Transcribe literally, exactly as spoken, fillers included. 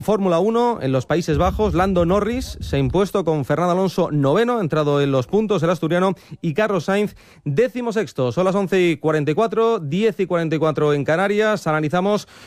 Fórmula uno en los Países Bajos, Lando Norris se ha impuesto con Fernando Alonso noveno, entrado en los puntos el asturiano, y Carlos Sainz décimo sexto. Son las once y cuarenta y cuatro, diez y cuarenta y cuatro en Canarias. Analizamos